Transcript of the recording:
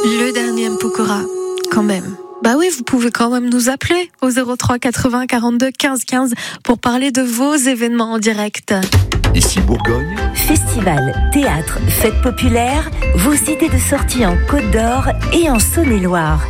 Le dernier Mpokora, quand même. Bah oui, vous pouvez quand même nous appeler au 03 80 42 15 15 pour parler de vos événements en direct. Ici Bourgogne. Festival, théâtre, fêtes populaires, vos idées de sortie en Côte d'Or et en Saône-et-Loire.